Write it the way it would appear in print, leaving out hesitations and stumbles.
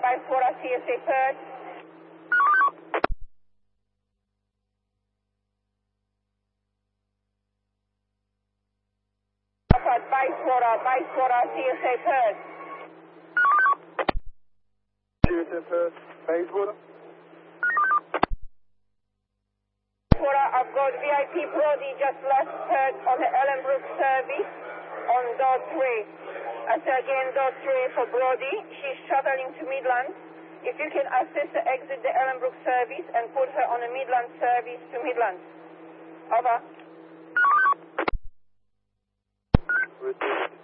Bayswater, CSA Perth. Bayswater, CSA Perth. CSA Perth, Bayswater. I've got VIP Brody just left Perth on the Ellenbrook service on dot 3. I say again, dot 3 for Brody. She's shuttling to Midlands. If you can assist her exit the Ellenbrook service and put her on a Midland service to Midlands. Over. With